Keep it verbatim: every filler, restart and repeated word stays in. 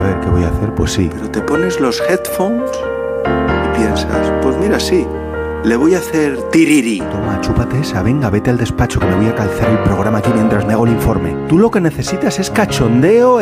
A ver, ¿qué voy a hacer? Pues sí. Pero te pones los headphones y piensas, pues mira, sí, le voy a hacer tiriri. Toma, chúpate esa, venga, vete al despacho que me voy a calzar el programa aquí mientras me hago el informe. Tú lo que necesitas es cachondeo